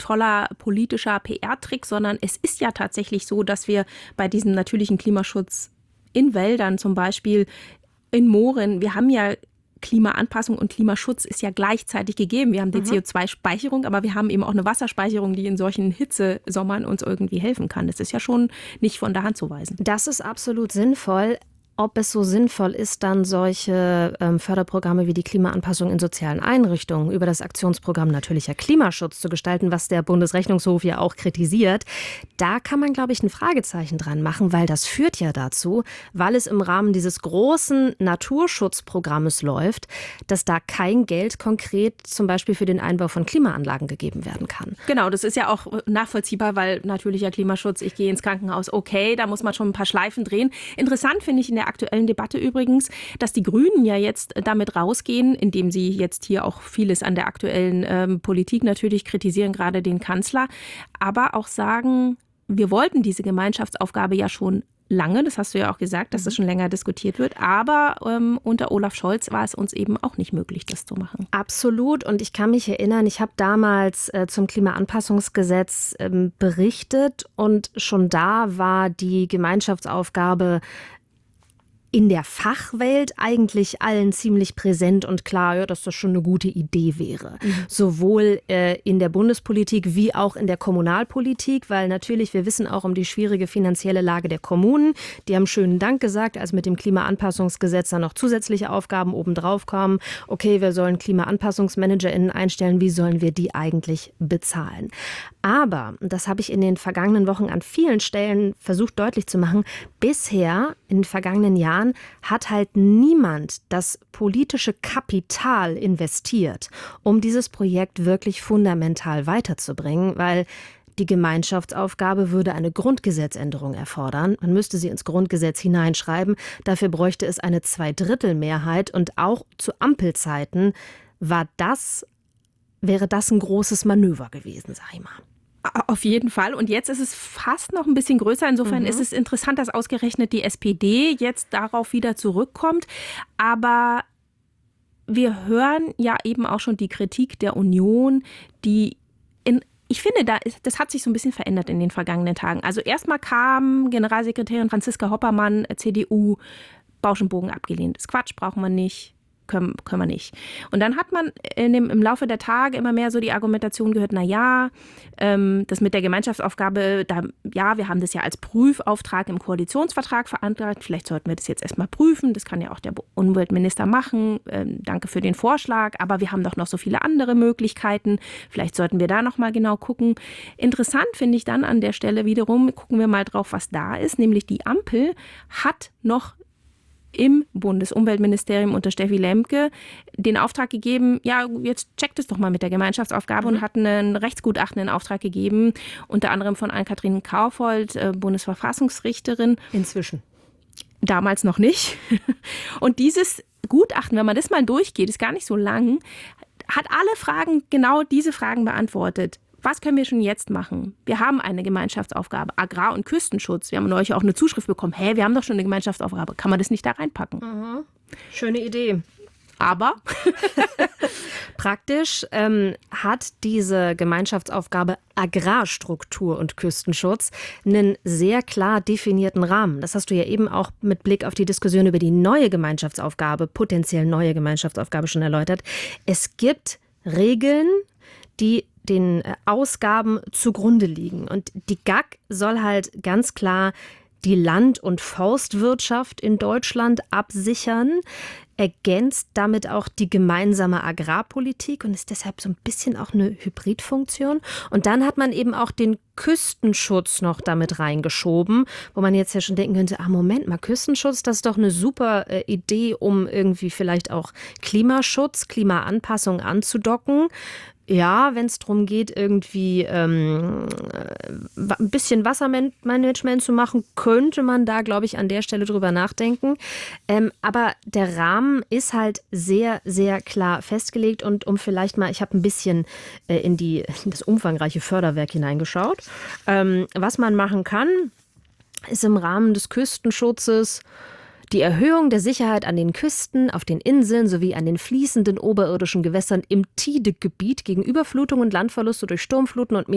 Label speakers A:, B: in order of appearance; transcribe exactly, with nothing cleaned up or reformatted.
A: toller politischer P R-Trick, sondern es ist ja tatsächlich so, dass wir bei diesem natürlichen Klimaschutz in Wäldern zum Beispiel, in Mooren, wir haben ja Klimaanpassung und Klimaschutz ist ja gleichzeitig gegeben. Wir haben die mhm. C O zwei Speicherung, aber wir haben eben auch eine Wasserspeicherung, die in solchen Hitzesommern uns irgendwie helfen kann. Das ist ja schon nicht von der Hand zu weisen.
B: Das ist absolut sinnvoll. Ob es so sinnvoll ist, dann solche ähm, Förderprogramme wie die Klimaanpassung in sozialen Einrichtungen über das Aktionsprogramm Natürlicher Klimaschutz zu gestalten, was der Bundesrechnungshof ja auch kritisiert, da kann man, glaube ich, ein Fragezeichen dran machen, weil das führt ja dazu, weil es im Rahmen dieses großen Naturschutzprogrammes läuft, dass da kein Geld konkret zum Beispiel für den Einbau von Klimaanlagen gegeben werden kann.
A: Genau, das ist ja auch nachvollziehbar, weil natürlicher Klimaschutz, ich gehe ins Krankenhaus, okay, da muss man schon ein paar Schleifen drehen. Interessant finde ich in der aktuellen Debatte übrigens, dass die Grünen ja jetzt damit rausgehen, indem sie jetzt hier auch vieles an der aktuellen ähm, Politik natürlich kritisieren, gerade den Kanzler, aber auch sagen, wir wollten diese Gemeinschaftsaufgabe ja schon lange, das hast du ja auch gesagt, dass das schon länger diskutiert wird, aber ähm, unter Olaf Scholz war es uns eben auch nicht möglich, das zu machen.
B: Absolut, und ich kann mich erinnern, ich habe damals äh, zum Klimaanpassungsgesetz ähm, berichtet und schon da war die Gemeinschaftsaufgabe in der Fachwelt eigentlich allen ziemlich präsent und klar, ja, dass das schon eine gute Idee wäre. Mhm. Sowohl äh, in der Bundespolitik wie auch in der Kommunalpolitik, weil natürlich, wir wissen auch um die schwierige finanzielle Lage der Kommunen. Die haben schönen Dank gesagt, als mit dem Klimaanpassungsgesetz dann noch zusätzliche Aufgaben obendrauf kamen. Okay, wir sollen KlimaanpassungsmanagerInnen einstellen, wie sollen wir die eigentlich bezahlen? Aber, das habe ich in den vergangenen Wochen an vielen Stellen versucht deutlich zu machen, bisher in den vergangenen Jahren hat halt niemand das politische Kapital investiert, um dieses Projekt wirklich fundamental weiterzubringen, weil die Gemeinschaftsaufgabe würde eine Grundgesetzänderung erfordern. Man müsste sie ins Grundgesetz hineinschreiben. Dafür bräuchte es eine Zweidrittelmehrheit. Und auch zu Ampelzeiten war das, wäre das ein großes Manöver gewesen, sag ich mal.
A: Auf jeden Fall. Und jetzt ist es fast noch ein bisschen größer. Insofern mhm. ist es interessant, dass ausgerechnet die S P D jetzt darauf wieder zurückkommt. Aber wir hören ja eben auch schon die Kritik der Union, die in Ich finde, da ist, das hat sich so ein bisschen verändert in den vergangenen Tagen. Also erstmal kam Generalsekretärin Franziska Hoppermann, C D U, Bausch und Bogen abgelehnt. Das ist Quatsch, brauchen wir nicht. Können, können wir nicht. Und dann hat man in dem, im Laufe der Tage immer mehr so die Argumentation gehört, na ja, ähm, das mit der Gemeinschaftsaufgabe, da, ja, wir haben das ja als Prüfauftrag im Koalitionsvertrag verankert, vielleicht sollten wir das jetzt erstmal prüfen, das kann ja auch der Umweltminister machen, ähm, danke für den Vorschlag, aber wir haben doch noch so viele andere Möglichkeiten, vielleicht sollten wir da nochmal genau gucken. Interessant finde ich dann an der Stelle wiederum, gucken wir mal drauf, was da ist, nämlich die Ampel hat noch im Bundesumweltministerium unter Steffi Lemke den Auftrag gegeben, ja, jetzt checkt es doch mal mit der Gemeinschaftsaufgabe mhm. und hat einen Rechtsgutachten in Auftrag gegeben, unter anderem von Ann-Kathrin Kaufhold, äh, Bundesverfassungsrichterin.
B: Inzwischen.
A: Damals noch nicht. Und dieses Gutachten, wenn man das mal durchgeht, ist gar nicht so lang, hat alle Fragen, genau diese Fragen beantwortet. Was können wir schon jetzt machen? Wir haben eine Gemeinschaftsaufgabe, Agrar- und Küstenschutz. Wir haben neulich auch eine Zuschrift bekommen, hä, wir haben doch schon eine Gemeinschaftsaufgabe, kann man das nicht da reinpacken?
B: Mhm. Schöne Idee.
A: Aber
B: praktisch ähm, hat diese Gemeinschaftsaufgabe Agrarstruktur und Küstenschutz einen sehr klar definierten Rahmen. Das hast du ja eben auch mit Blick auf die Diskussion über die neue Gemeinschaftsaufgabe, potenziell neue Gemeinschaftsaufgabe schon erläutert. Es gibt Regeln, die den Ausgaben zugrunde liegen. Und die G A G soll halt ganz klar die Land- und Forstwirtschaft in Deutschland absichern, ergänzt damit auch die gemeinsame Agrarpolitik und ist deshalb so ein bisschen auch eine Hybridfunktion. Und dann hat man eben auch den Küstenschutz noch damit reingeschoben, wo man jetzt ja schon denken könnte, ah Moment mal, Küstenschutz, das ist doch eine super äh, Idee, um irgendwie vielleicht auch Klimaschutz, Klimaanpassung anzudocken. Ja, wenn es darum geht, irgendwie ähm, ein bisschen Wassermanagement zu machen, könnte man da, glaube ich, an der Stelle drüber nachdenken. Ähm, aber der Rahmen ist halt sehr, sehr klar festgelegt. Und um vielleicht mal, ich habe ein bisschen äh, in, die, in das umfangreiche Förderwerk hineingeschaut. Ähm, was man machen kann, ist im Rahmen des Küstenschutzes die Erhöhung der Sicherheit an den Küsten, auf den Inseln sowie an den fließenden oberirdischen Gewässern im Tidegebiet gegen Überflutung und Landverluste durch Sturmfluten und Meer